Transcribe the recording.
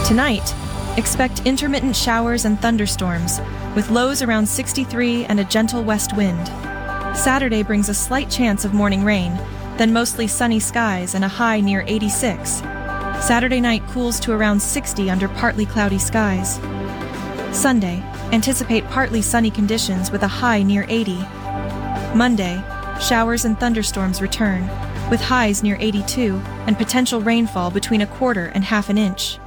Tonight, expect intermittent showers and thunderstorms, with lows around 63 and a gentle west wind. Saturday brings a slight chance of morning rain, then mostly sunny skies and a high near 86. Saturday night cools to around 60 under partly cloudy skies. Sunday, anticipate partly sunny conditions with a high near 80. Monday, showers and thunderstorms return, with highs near 82 and potential rainfall between a quarter and half an inch.